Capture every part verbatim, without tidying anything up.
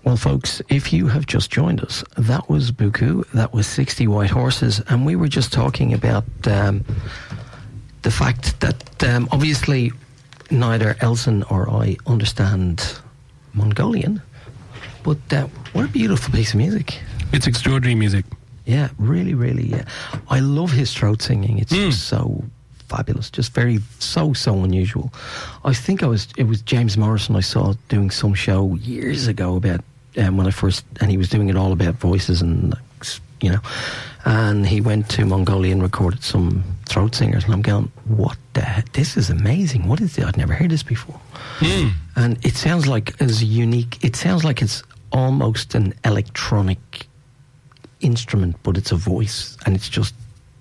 Well, folks, if you have just joined us, that was Buku, that was sixty White Horses, and we were just talking about um, the fact that um, obviously neither Elson or I understand Mongolian, but uh, what a beautiful piece of music. It's extraordinary music. Yeah, really, really, yeah. I love his throat singing. It's Mm. just so fabulous, just very, so, so unusual. I think I was, it was James Morrison I saw doing some show years ago about, um, when I first, and he was doing it all about voices and, you know, and he went to Mongolia and recorded some throat singers, and I'm going, what the heck? This is amazing. What is it? I'd never heard this before. Mm. And it sounds like as unique, it sounds like it's almost an electronic instrument, but it's a voice, and it's just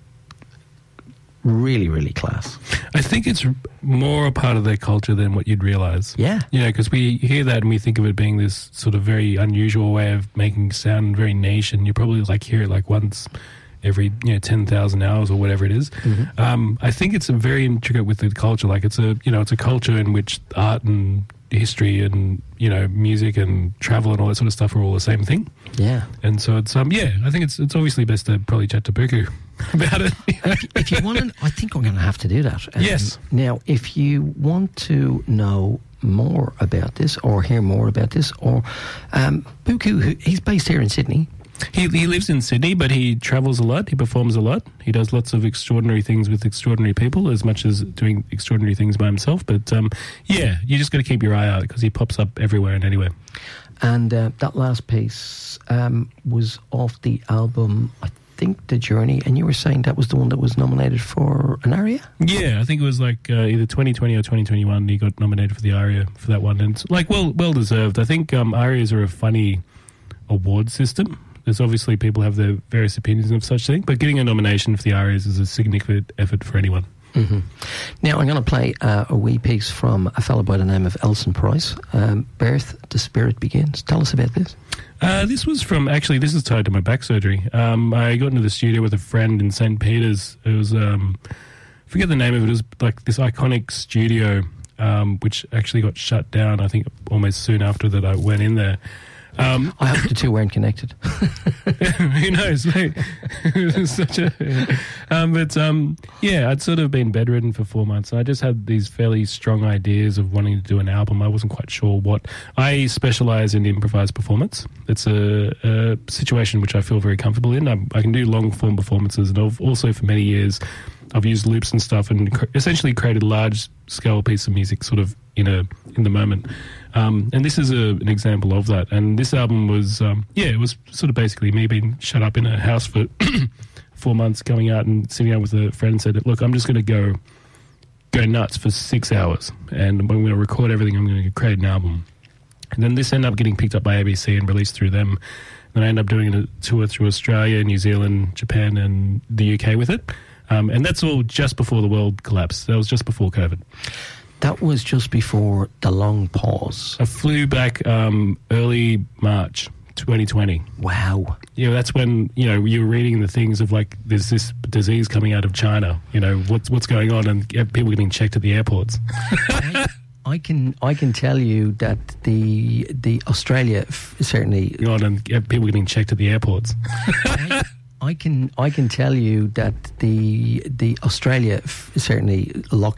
really, really class. I think it's more a part of their culture than what you'd realise. Yeah. You know, because we hear that and we think of it being this sort of very unusual way of making sound, very niche, and you probably like hear it like once every, you know, ten thousand hours or whatever it is. Mm-hmm. Um, I think it's a very intricate with the culture. Like it's a, you know, it's a culture in which art and history and, you know, music and travel and all that sort of stuff are all the same thing. Yeah. And so it's, um, yeah, I think it's it's obviously best to probably chat to Buku about it. if, if you want to, I think we're going to have to do that. Um, Yes. Now, if you want to know more about this or hear more about this, or um, Buku, who- he's based here in Sydney. He he lives in Sydney, but he travels a lot. He performs a lot. He does lots of extraordinary things with extraordinary people, as much as doing extraordinary things by himself. But um, yeah, you just got to keep your eye out because he pops up everywhere and anywhere. And uh, that last piece um, was off the album, I think, The Journey, and you were saying that was the one that was nominated for an ARIA? Yeah, I think it was like uh, either twenty twenty or twenty twenty-one. He got nominated for the ARIA for that one, and it's like well well deserved. I think um, ARIAs are a funny award system. There's obviously people have their various opinions of such thing, but getting a nomination for the ARIAs is a significant effort for anyone. Mm-hmm. Now, I'm going to play uh, a wee piece from a fellow by the name of Elson Price. Um, Birth, the Spirit Begins. Tell us about this. Uh, this was from, actually, this is tied to my back surgery. Um, I got into the studio with a friend in Saint Peter's. It was, um, I forget the name of it, it was like this iconic studio, um, which actually got shut down, I think, almost soon after that I went in there. Um, I hope the two weren't connected. Who knows, mate? Such a, um, but um, yeah, I'd sort of been bedridden for four months, and I just had these fairly strong ideas of wanting to do an album. I wasn't quite sure what. I specialise in improvised performance. It's a, a situation which I feel very comfortable in. I, I can do long form performances, and I've also for many years I've used loops and stuff, and cr- essentially created a large scale piece of music, sort of in a in the moment. Um, and this is a, an example of that. And this album was, um, yeah, it was sort of basically me being shut up in a house for four months, coming out and sitting out with a friend and said, look, I'm just going to go go nuts for six hours. And I'm going to record everything. I'm going to create an album. And then this ended up getting picked up by A B C and released through them. Then I ended up doing a tour through Australia, New Zealand, Japan, and the U K with it. Um, and that's all just before the world collapsed. That was just before COVID. That was just before the long pause. I flew back um, early March twenty twenty. Wow. Yeah, that's when, you know, you were reading the things of like, there's this disease coming out of China, you know, what's what's going on, and people getting checked at the airports. I, I can I can tell you that the the Australia f- certainly. God, and people getting checked at the airports. I, I can I can tell you that the the Australia f- certainly locked